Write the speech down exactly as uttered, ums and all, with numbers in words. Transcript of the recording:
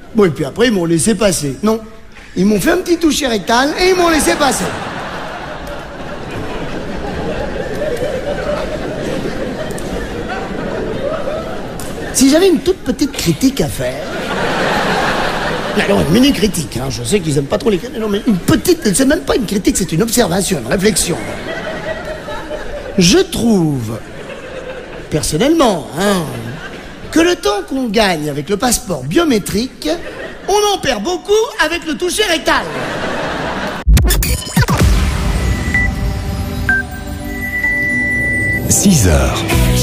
Bon, et puis après, ils m'ont laissé passer. Non, ils m'ont fait un petit toucher rectal et ils m'ont laissé passer. Si j'avais une toute petite critique à faire... Alors, une mini-critique, hein, je sais qu'ils aiment pas trop les critiques, non, mais une petite, c'est même pas une critique, c'est une observation, une réflexion. Je trouve, personnellement, hein, que le temps qu'on gagne avec le passeport biométrique, on en perd beaucoup avec le toucher rectal. six heures.